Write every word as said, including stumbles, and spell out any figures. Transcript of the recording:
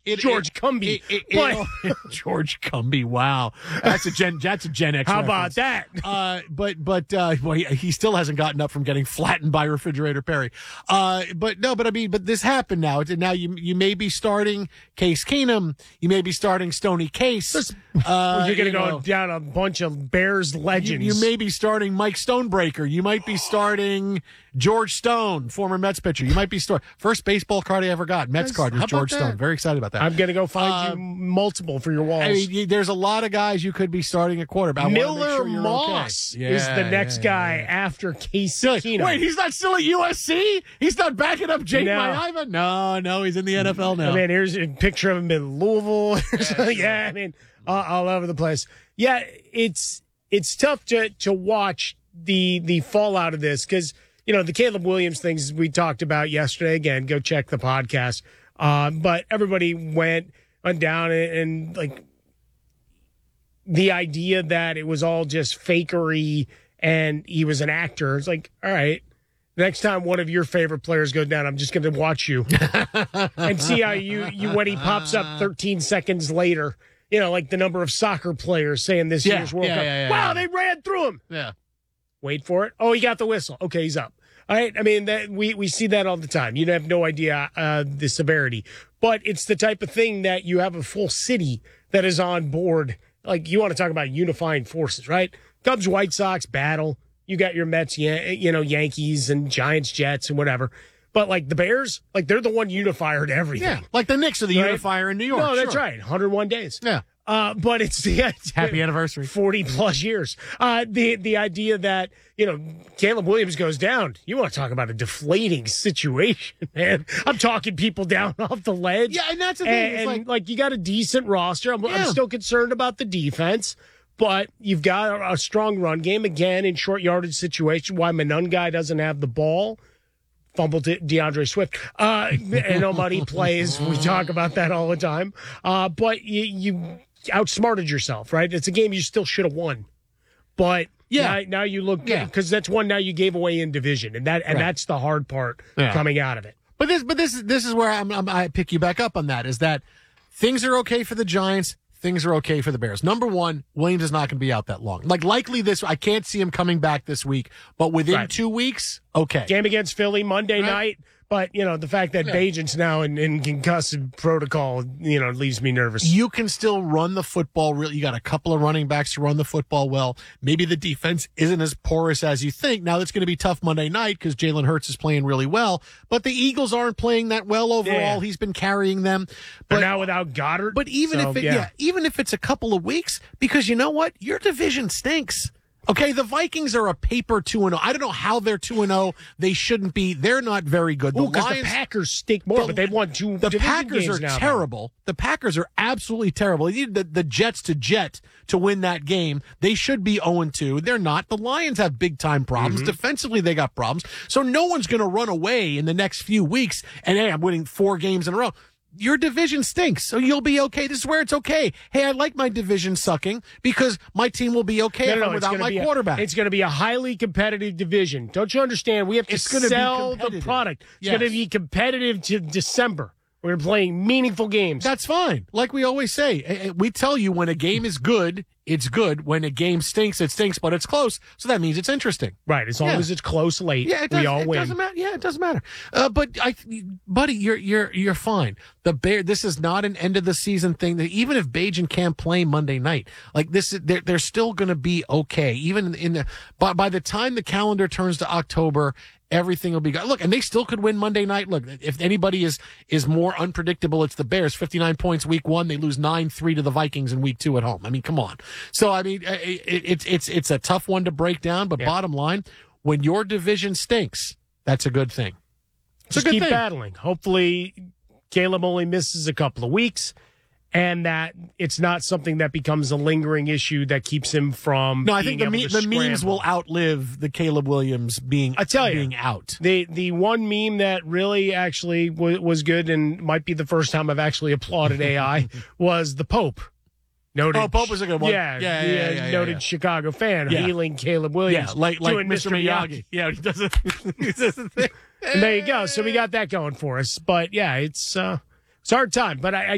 it, George it, Cumby. It, it, but, it, George Cumby, wow. That's a Gen That's a Gen X How reference. about that? Uh, but but uh, well, he, he still hasn't gotten up from getting flattened by Refrigerator Perry. Uh, but no, but I mean, but this happened now. Now you you may be starting Case Keenum. You may be starting Stoney Case. Uh, well, you're going to you go know, down a bunch of Bears legends. You, you may be starting Mike Stonebreaker. You might be starting George Stone, former Mets pitcher. You might be starting first baseball card I ever got. Mets card was George Stone. Very excited about that. I'm going to go find Uh, you multiple for your walls. I mean, you, there's a lot of guys you could be starting at quarterback. I wanna Miller make sure you're Moss okay. is Yeah, the next yeah, guy yeah. after Case Keenum. Wait, he's not still at U S C? He's not backing up Jake No. Ivan? No, no, he's in the N F L now. I mean, here's a picture of him in Louisville. yeah, yeah, I mean, uh, all over the place. Yeah, it's it's tough to to watch the the fallout of this because you know the Caleb Williams things we talked about yesterday. Again, go check the podcast. Um, but everybody went went down and, and like the idea that it was all just fakery and he was an actor. It's like, all right. Next time one of your favorite players goes down, I'm just going to watch you and see how you, you when he pops up thirteen seconds later, you know, like the number of soccer players saying this Yeah, year's World yeah, Cup. yeah, yeah, wow, yeah. they ran through him. Yeah. Wait for it. Oh, he got the whistle. Okay, he's up. All right. I mean, that we, we see that all the time. You have no idea uh, the severity, but it's the type of thing that you have a full city that is on board. Like you want to talk about unifying forces, right? Cubs, White Sox battle. You got your Mets, you know, Yankees and Giants, Jets and whatever. But like the Bears, like they're the one unifier to everything. Yeah, like the Knicks are the Right? unifier in New York. No, that's sure. right. one hundred one days. Yeah. Uh, but it's the Happy anniversary. forty plus years. Uh, the, the idea that, you know, Caleb Williams goes down. You want to talk about a deflating situation, man. I'm talking people down off the ledge. Yeah, and that's the thing. And, It's and, like- like, you got a decent roster. I'm, I'm Yeah. still concerned about the defense. But you've got a, a strong run game again in short yardage situation. Why Monangai doesn't have the ball, fumbled to DeAndre Swift. Uh, and nobody plays. We talk about that all the time. Uh, but you, you outsmarted yourself, right? It's a game you still should have won. But Yeah. now, now you look Yeah. because that's one now you gave away in division, and that and Right. that's the hard part Yeah. coming out of it. But this, but this, this is where I'm, I'm, I pick you back up on that. Is that things are okay for the Giants, things are okay for the Bears. Number one, Williams is not going to be out that long. Like likely this, I can't see him coming back this week, but within Right. two weeks, okay. Game against Philly Monday Right. night. But, you know, the fact that Yeah. Bajent's now in, in concussive protocol, you know, leaves me nervous. You can still run the football. Really, you got a couple of running backs to run the football well. Maybe the defense isn't as porous as you think. Now it's going to be tough Monday night because Jalen Hurts is playing really well, but the Eagles aren't playing that well overall. Yeah. He's been carrying them. But But now without Goddard. But even So, if it, yeah. even if it's a couple of weeks, because you know what, your division stinks. Okay, the Vikings are a paper two and zero. I don't know how they're two and zero. They shouldn't be. They're not very good. The because the Lions, Packers stink more, the- but they've won two the division Packers games are now, though. terrible. The Packers are absolutely terrible. They need the, the Jets to jet to win that game. They should be zero and two. They're not. The Lions have big time problems. Mm-hmm. Defensively, they got problems. So no one's going to run away in the next few weeks. And hey, I'm winning four games in a row. Your division stinks, so you'll be okay. This is where it's okay. Hey, I like my division sucking because my team will be okay No, if no, I'm it's without gonna my be a- quarterback. it's going to be a highly competitive division. Don't you understand? We have to It's gonna be sell the competitive. product. It's Yes. going to be competitive to December. We're playing meaningful games. That's fine. Like we always say, eh, eh, we tell you when a game is good, it's good. When a game stinks, it stinks, but it's close. So that means it's interesting. right. As long Yeah. as it's close late, Yeah, it, we does, all it win. doesn't matter. Yeah, it doesn't matter. Uh, but I, buddy, you're you're you're fine. The Bear. This is not an end of the season thing. That even if Bajan can't play Monday night, like this, is they're they're still going to be okay. Even in the by by the time the calendar turns to October, everything will be good. Look, and they still could win Monday night. Look, if anybody is is more unpredictable, it's the Bears. fifty-nine points week one. They lose nine three to the Vikings in week two at home. I mean, come on. So, I mean, it, it, it's it's it's a tough one to break down, but Yeah. bottom line, when your division stinks, that's a good thing. It's Just a good keep thing. battling. Hopefully, Caleb only misses a couple of weeks, and that it's not something that becomes a lingering issue that keeps him from. No, I being think the able me- to the memes scramble. will outlive the Caleb Williams being I tell you. being out. The the one meme that really actually w- was good and might be the first time I've actually applauded A I was the Pope. Noted, Oh, Pope was a good one. Yeah, Yeah, the, yeah, uh, yeah, yeah, noted yeah. Chicago fan Yeah. hailing Caleb Williams. Yeah, like like doing Mister Miyagi. Yeah, he does it. He does the thing. And there you go. So we got that going for us. But yeah, it's uh, it's a hard time. But I, I